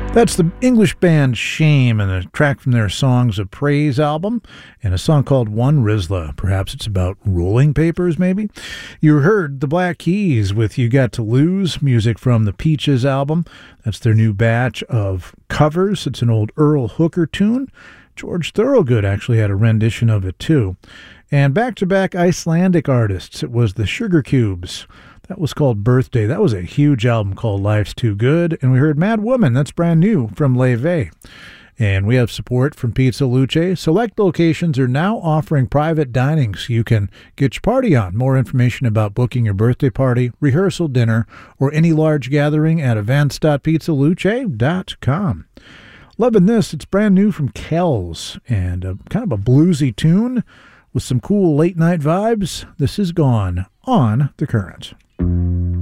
That's the English band Shame and a track from their Songs of Praise album and a song called One Rizla. Perhaps it's about rolling papers, maybe? You heard the Black Keys with You Got to Lose, music from the Peaches album. That's their new batch of covers. It's an old Earl Hooker tune. George Thorogood actually had a rendition of it, too. And back-to-back Icelandic artists. It was the Sugar Cubes. That was called Birthday. That was a huge album called Life's Too Good. And we heard Mad Woman. That's brand new from Leve. And we have support from Pizza Luce. Select locations are now offering private dining so you can get your party on. More information about booking your birthday party, rehearsal dinner, or any large gathering at events.pizzaluce.com. Loving this. It's brand new from Kells and kind of a bluesy tune with some cool late night vibes. This is Gone on the Current.